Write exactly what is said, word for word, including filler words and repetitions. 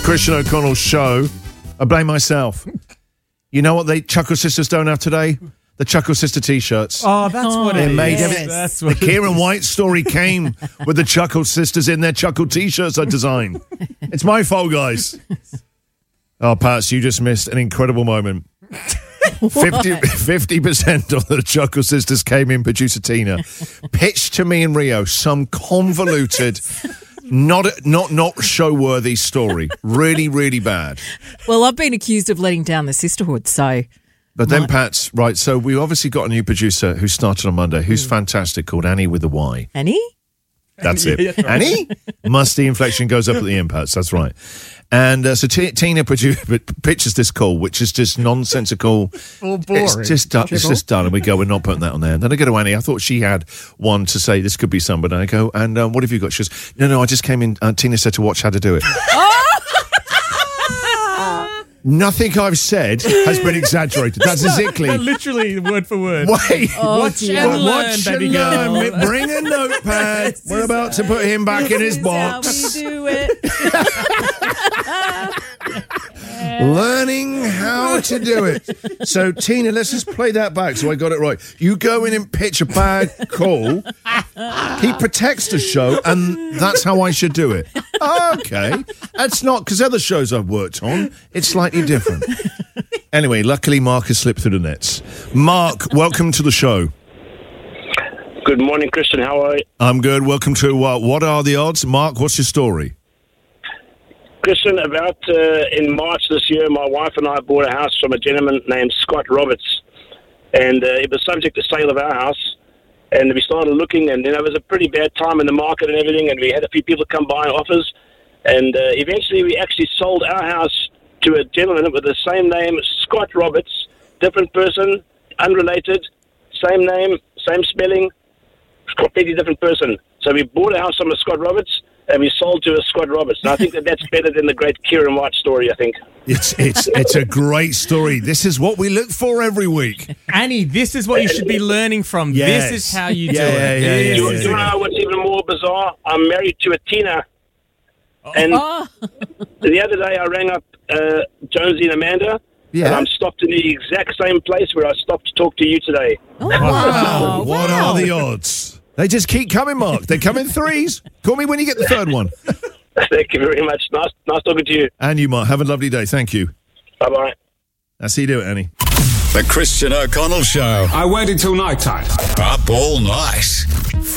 Christian O'Connell show. I blame myself. You know what the Chuckle Sisters don't have today? The Chuckle Sister T-shirts. Oh, that's what it They is. made Yes. every- That's The what Kieran White story came with the Chuckle Sisters in their Chuckle T-shirts I designed. It's my fault, guys. Oh, Pats, you just missed an incredible moment. fifty percent of the Chuckle Sisters came in, producer Tina, pitched to me and Rio some convoluted, not not not show-worthy story. Really, really bad. Well, I've been accused of letting down the sisterhood, so... But then What? Pat's, right, so we obviously got a new producer who started on Monday, who's fantastic, called Annie with a Y. Annie? That's it. Yeah, that's right. Annie? Musty inflection goes up at the end, Pats, that's right. And uh, so T- Tina produ- pitches this call, which is just nonsensical. All boring. It's just done. It's just done. And we go, we're not putting that on there. And then I go to Annie. I thought she had one to say this could be somebody. And I go, and um, what have you got? She goes, no, no, I just came in. Uh, Tina said to watch how to do it. Nothing I've said has been exaggerated. That's exactly. Literally word for word. Wait, Oh, Watch dear. and learn, watch baby and girl. learn. Bring a notepad. We're about to put him back in his This is box. how we do it. Learning how to do it. So, Tina, let's just play that back so I got it right. You go in and pitch a bad call. He protects the show, and that's how I should do it. Okay. That's not, because other shows I've worked on, it's slightly different. Anyway, luckily Mark has slipped through the nets. Mark, welcome to the show. Good morning, Christian. How are you? I'm good. Welcome to uh, What Are the Odds? Mark, what's your story? Christian, about uh, in March this year, my wife and I bought a house from a gentleman named Scott Roberts. And uh, it was subject to sale of our house. And we started looking, and you know, it was a pretty bad time in the market and everything. And we had a few people come by and offers. And uh, eventually we actually sold our house to a gentleman with the same name, Scott Roberts, different person, unrelated, same name, same spelling, completely different person. So we bought a house from a Scott Roberts, and we sold to a Scott Roberts. And I think that that's better than the great Kieran White story, I think. It's it's it's a great story. This is what we look for every week. Annie, this is what you should be learning from. Yes. This is how you do Yeah, it. yeah, yeah, This yeah, You, is you it. know what's even more bizarre? I'm married to a Tina. And Oh, the other day I rang up uh, Jonesy and Amanda, Yeah. and I'm stopped in the exact same place where I stopped to talk to you today. oh wow. What wow. are the odds? They just keep coming, Mark. They come in threes. Call me when you get the third one. Thank you very much. Nice, nice talking to you. And you, Mark. Have a lovely day. Thank you. Bye-bye. That's how you do it, Annie. The Christian O'Connell Show. I waited till night time. Up all night.